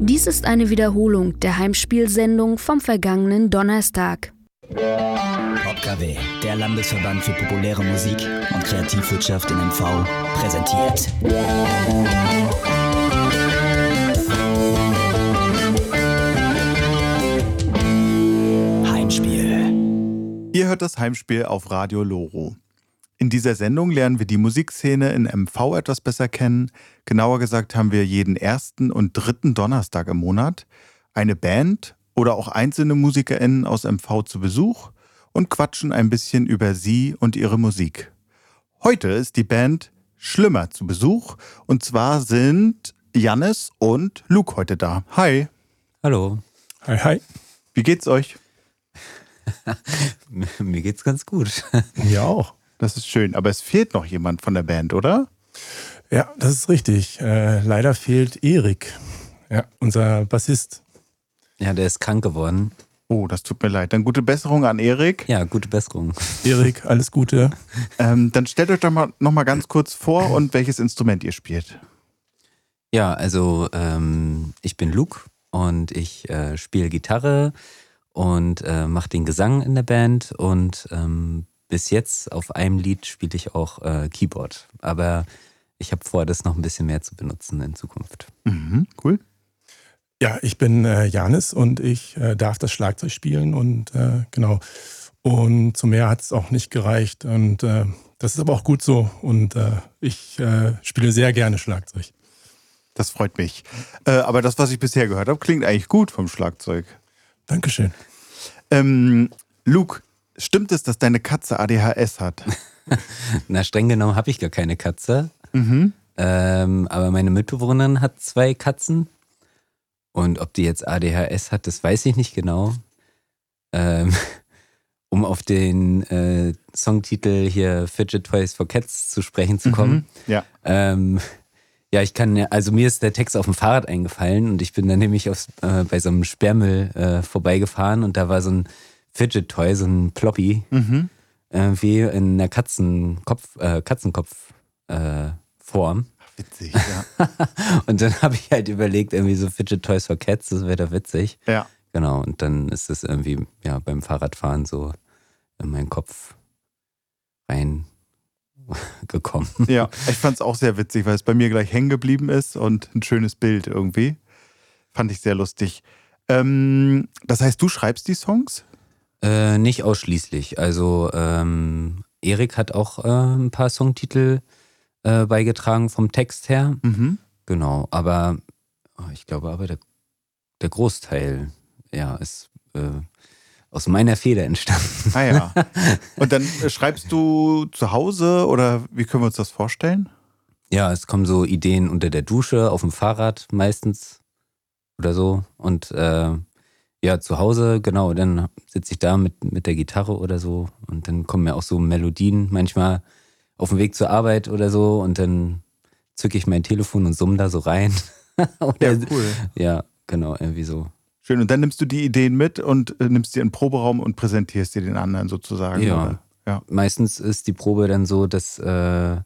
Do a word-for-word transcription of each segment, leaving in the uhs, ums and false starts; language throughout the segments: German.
Dies ist eine Wiederholung der Heimspielsendung vom vergangenen Donnerstag. PopKW, der Landesverband für populäre Musik und Kreativwirtschaft in M V, präsentiert. Heimspiel. Ihr hört das Heimspiel auf Radio Loro. In dieser Sendung lernen wir die Musikszene in M V etwas besser kennen. Genauer gesagt haben wir jeden ersten und dritten Donnerstag im Monat eine Band oder auch einzelne MusikerInnen aus M V zu Besuch und quatschen ein bisschen über sie und ihre Musik. Heute ist die Band Schlimmer zu Besuch und zwar sind Jannis und Luke heute da. Hi. Hallo. Hi, hi. Wie geht's euch? Mir geht's ganz gut. Mir auch. Das ist schön, aber es fehlt noch jemand von der Band, oder? Ja, das ist richtig. Äh, leider fehlt Erik, ja, unser Bassist. Ja, der ist krank geworden. Oh, das tut mir leid. Dann gute Besserung an Erik. Ja, gute Besserung. Erik, alles Gute. Ähm, dann stellt euch doch mal noch mal ganz kurz vor und welches Instrument ihr spielt. Ja, also ähm, ich bin Luke und ich äh, spiele Gitarre und äh, mache den Gesang in der Band und ähm, bis jetzt auf einem Lied spiele ich auch äh, Keyboard. Aber ich habe vor, das noch ein bisschen mehr zu benutzen in Zukunft. Mhm, cool. Ja, ich bin äh, Jannis und ich äh, darf das Schlagzeug spielen und äh, genau. Und zu mehr hat es auch nicht gereicht und äh, das ist aber auch gut so und äh, ich äh, spiele sehr gerne Schlagzeug. Das freut mich. Äh, aber das, was ich bisher gehört habe, klingt eigentlich gut vom Schlagzeug. Dankeschön. Ähm, Luke, stimmt es, dass deine Katze A D H S hat? Na, streng genommen habe ich gar keine Katze. Mhm. Ähm, aber meine Mitbewohnerin hat zwei Katzen. Und ob die jetzt A D H S hat, das weiß ich nicht genau. Ähm, um auf den äh, Songtitel hier Fidget Toys for Cats zu sprechen zu kommen. Mhm. Ja. Ähm, ja, ich kann ja, also mir ist der Text auf dem Fahrrad eingefallen und ich bin dann nämlich aufs, äh, bei so einem Sperrmüll äh, vorbeigefahren und da war so ein Fidget Toy, so ein Ploppy, Mhm. irgendwie in einer Katzenkopf, äh, Katzenkopf äh, Form. Witzig, ja. Und dann habe ich halt überlegt, irgendwie so Fidget Toys for Cats, das wäre doch witzig. Ja. Genau, und dann ist es irgendwie ja beim Fahrradfahren so in meinen Kopf reingekommen. Ja, ich fand es auch sehr witzig, weil es bei mir gleich hängen geblieben ist und ein schönes Bild irgendwie. Fand ich sehr lustig. Ähm, das heißt, du schreibst die Songs? Äh, nicht ausschließlich. Also ähm, Erik hat auch äh, ein paar Songtitel äh, beigetragen vom Text her. Mhm. Genau, aber oh, ich glaube aber der, der Großteil ja, ist äh, aus meiner Feder entstanden. Ah ja. Und dann äh, schreibst du zu Hause oder wie können wir uns das vorstellen? Ja, es kommen so Ideen unter der Dusche, auf dem Fahrrad meistens oder so. Und äh, ja, zu Hause, genau, dann sitze ich da mit, mit der Gitarre oder so und dann kommen mir auch so Melodien, manchmal auf dem Weg zur Arbeit oder so und dann zücke ich mein Telefon und summe da so rein. oder, Ja, cool. Ja, genau, irgendwie so. Schön. Und dann nimmst du die Ideen mit und äh, nimmst die in den Proberaum und präsentierst die den anderen sozusagen. Ja. Oder? Ja. Meistens ist die Probe dann so, dass äh,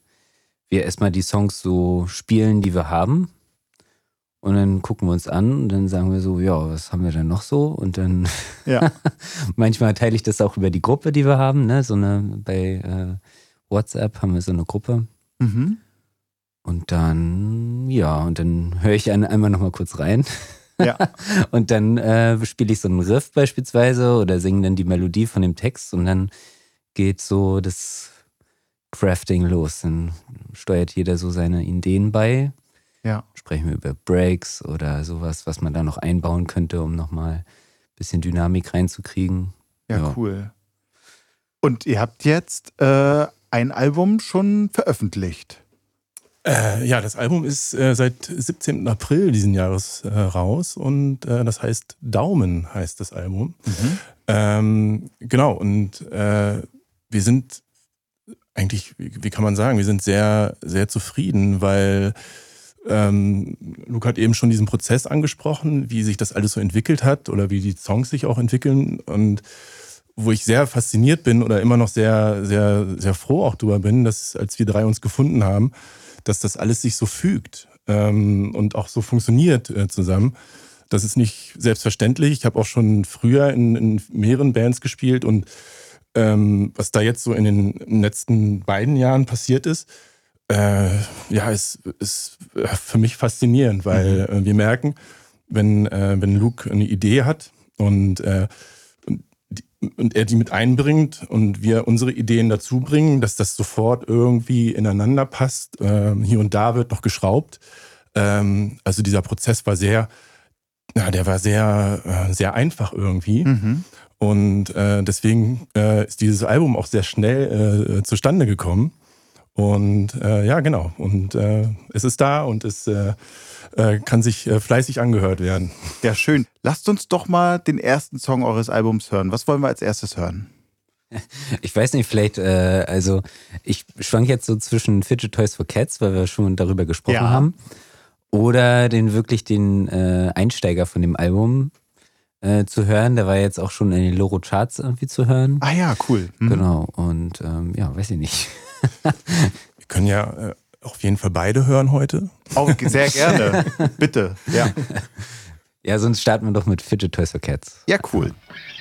wir erstmal die Songs so spielen, die wir haben. Und dann gucken wir uns an und dann sagen wir so, ja, was haben wir denn noch so? Und dann Ja. manchmal teile ich das auch über die Gruppe, die wir haben. Ne? So eine, bei äh, WhatsApp haben wir so eine Gruppe. Mhm. Und dann, ja, und dann höre ich ein, einmal nochmal kurz rein. Ja. Und dann äh, spiele ich so einen Riff beispielsweise oder singe dann die Melodie von dem Text und dann geht so das Crafting los. Dann steuert jeder so seine Ideen bei. Ja. Sprechen wir über Breaks oder sowas, was man da noch einbauen könnte, um nochmal ein bisschen Dynamik reinzukriegen. Ja, Ja. cool. Und ihr habt jetzt äh, ein Album schon veröffentlicht. Äh, ja, das Album ist äh, seit siebzehnten April diesen Jahres äh, raus und äh, das heißt Daumen heißt das Album. Mhm. Ähm, genau, und äh, wir sind eigentlich, wie, wie kann man sagen, wir sind sehr, sehr zufrieden, weil ähm, Luke hat eben schon diesen Prozess angesprochen, wie sich das alles so entwickelt hat oder wie die Songs sich auch entwickeln und wo ich sehr fasziniert bin oder immer noch sehr, sehr, sehr froh auch drüber bin, dass als wir drei uns gefunden haben, dass das alles sich so fügt. ähm, und auch so funktioniert äh, zusammen. Das ist nicht selbstverständlich. Ich habe auch schon früher in, in mehreren Bands gespielt und ähm, was da jetzt so in den letzten beiden Jahren passiert ist, äh, ja, ist, ist für mich faszinierend, weil äh, wir merken, wenn, äh, wenn Luke eine Idee hat und, äh, und, die, und er die mit einbringt und wir unsere Ideen dazu bringen, dass das sofort irgendwie ineinander passt. Äh, hier und da wird noch geschraubt. Ähm, also dieser Prozess war sehr, ja, der war sehr, äh, sehr einfach irgendwie. Mhm. Und äh, deswegen äh, ist dieses Album auch sehr schnell äh, zustande gekommen. Und äh, ja, genau. Und äh, es ist da und es äh, äh, kann sich äh, fleißig angehört werden. Ja, schön. Lasst uns doch mal den ersten Song eures Albums hören. Was wollen wir als erstes hören? Ich weiß nicht, vielleicht, äh, also ich schwank jetzt so zwischen Fidget Toys for Cats, weil wir schon darüber gesprochen ja. haben, oder den wirklich den äh, Einsteiger von dem Album äh, zu hören. Der war jetzt auch schon in den Loro Charts irgendwie zu hören. Ah ja, cool. Mhm. Genau, und ähm, ja, weiß ich nicht. Wir können ja äh, auf jeden Fall beide hören heute. Auch sehr gerne. Bitte, ja. Ja, sonst starten wir doch mit Fidget Toys for Cats. Ja, cool.